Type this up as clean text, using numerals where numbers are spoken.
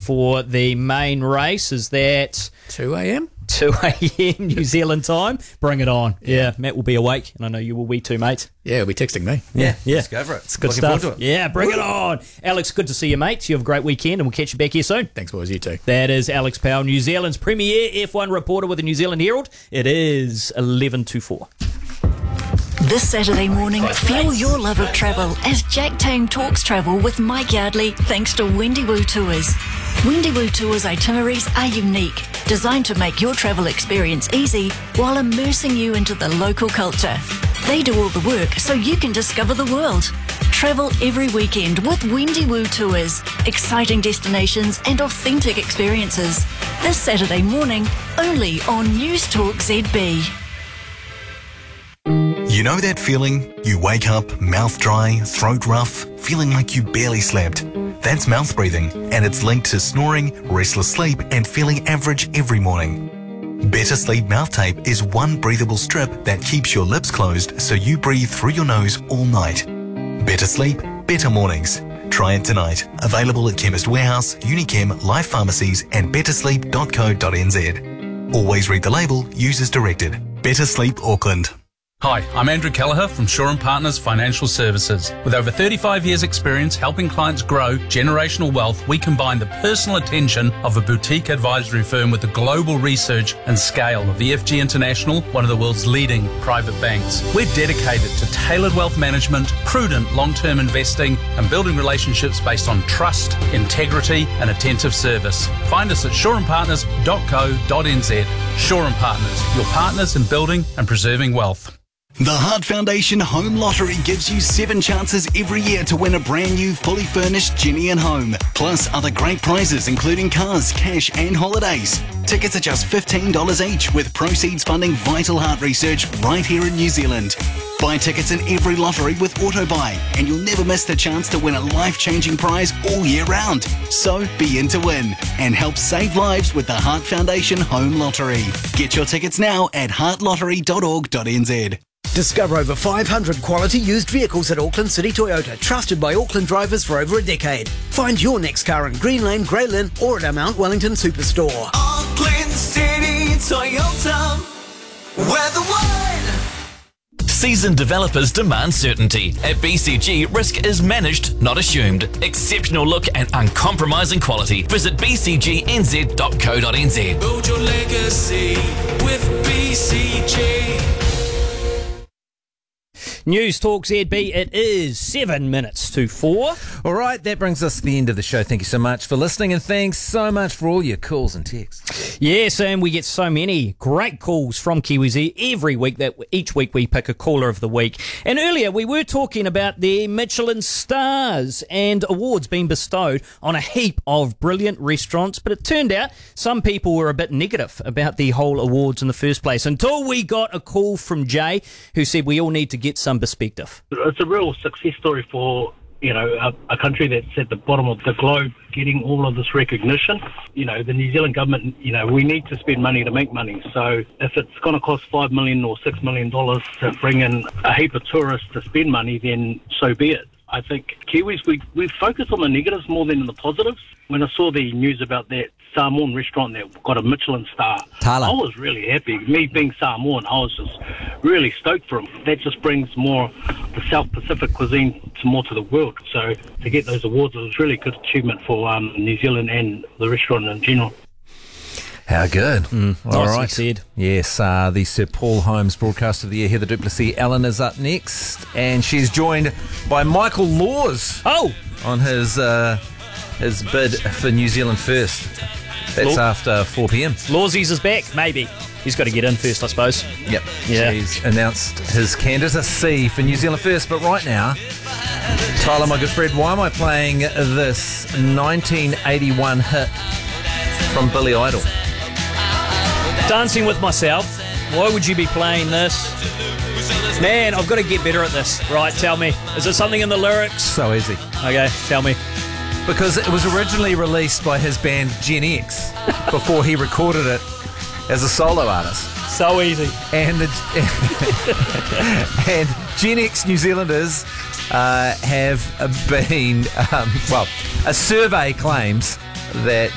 for the main race. Is that 2 a.m? 2 a.m. New Zealand time? Bring it on. Yeah, Matt will be awake, and I know you will be too, mate. Yeah, he'll be texting me. Yeah. Let's go for it. It's good Looking stuff. forward to it. Yeah, bring it on. Alex, good to see you, mate. You have a great weekend, and we'll catch you back here soon. Thanks, boys. You too. That is Alex Powell, New Zealand's premier F1 reporter with the New Zealand Herald. It is 11 to 4. This Saturday morning, fuel your love of travel as Jack Tame talks travel with Mike Yardley thanks to Windywoo Tours. Windywoo Tours itineraries are unique, designed to make your travel experience easy while immersing you into the local culture. They do all the work so you can discover the world. Travel every weekend with Windywoo Tours. Exciting destinations and authentic experiences. This Saturday morning, only on News Talk ZB. You know that feeling? You wake up, mouth dry, throat rough, feeling like you barely slept. That's mouth breathing, and it's linked to snoring, restless sleep, and feeling average every morning. Better Sleep Mouth Tape is one breathable strip that keeps your lips closed so you breathe through your nose all night. Better sleep, better mornings. Try it tonight. Available at Chemist Warehouse, Unichem, Life Pharmacies, and bettersleep.co.nz. Always read the label, use as directed. Better Sleep Auckland. Hi, I'm Andrew Kelleher from Shaw & Partners Financial Services. With over 35 years' experience helping clients grow generational wealth, we combine the personal attention of a boutique advisory firm with the global research and scale of the FG International, one of the world's leading private banks. We're dedicated to tailored wealth management, prudent long-term investing, and building relationships based on trust, integrity, and attentive service. Find us at shawandpartners.co.nz. Shaw & Partners, your partners in building and preserving wealth. The Heart Foundation Home Lottery gives you 7 chances every year to win a brand new fully furnished Genie and Home, plus other great prizes including cars, cash and holidays. Tickets are just $15 each, with proceeds funding vital heart research right here in New Zealand. Buy tickets in every lottery with AutoBuy, and you'll never miss the chance to win a life-changing prize all year round. So be in to win and help save lives with the Heart Foundation Home Lottery. Get your tickets now at heartlottery.org.nz. Discover over 500 quality used vehicles at Auckland City Toyota, trusted by Auckland drivers for over a decade. Find your next car in Green Lane, Grey Lynn, or at our Mount Wellington Superstore. Auckland City Toyota, we're the one. Seasoned developers demand certainty. At BCG, risk is managed, not assumed. Exceptional look and uncompromising quality. Visit bcgnz.co.nz. Build your legacy with BCG. News Talk ZB, it is 7 minutes to 4. All right, that brings us to the end of the show. Thank you so much for listening, and thanks so much for all your calls and texts. Yes, and we get so many great calls from Kiwis every week. That each week we pick a caller of the week. And earlier we were talking about the Michelin stars and awards being bestowed on a heap of brilliant restaurants, but it turned out some people were a bit negative about the whole awards in the first place, until we got a call from Jay, who said we all need to get some perspective. It's a real success story for, a country that's at the bottom of the globe getting all of this recognition. The New Zealand government, we need to spend money to make money. So if it's going to cost $5 million or $6 million to bring in a heap of tourists to spend money, then so be it. I think Kiwis, we focus on the negatives more than the positives. When I saw the news about that Samoan restaurant that got a Michelin star, Tala. I was really happy. Me being Samoan, I was just really stoked for him. That just brings more the South Pacific cuisine to the world. So to get those awards, it was really good achievement for New Zealand and the restaurant in general. How good. All Nicely right. said. Yes, the Sir Paul Holmes Broadcast of the Year, Heather Duplessis Allen, is up next, and she's joined by Michael Laws on his bid for New Zealand First. That's after 4 p.m. Lawsies is back, maybe. He's got to get in first, I suppose. Yep. Yeah. He's announced his candidacy for New Zealand First, but right now, Tyler, my good friend, why am I playing this 1981 hit from Billy Idol? Dancing with Myself. Why would you be playing this? Man, I've got to get better at this. Right, tell me. Is it something in the lyrics? So easy. Okay, tell me. Because it was originally released by his band Gen X before he recorded it as a solo artist. So easy. And and Gen X New Zealanders have been, a survey claims that